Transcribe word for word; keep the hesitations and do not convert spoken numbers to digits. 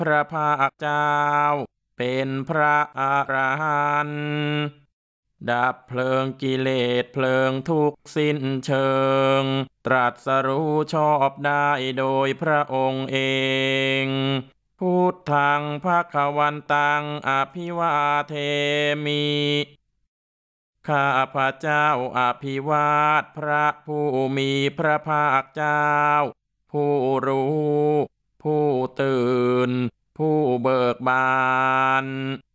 พระภาคเจ้าเป็นพระอรหันต์ดับเพลิงกิเลสเพลิงทุกข์สิ้นเชิงตรัสรู้ชอบได้โดยพระองค์เองพุทธังภควันตังอภิวาเทมิข้าพระเจ้าอภิวาทพระผู้มีพระภาคเจ้าผู้รู้ผู้ตื่นผู้เบิกบาน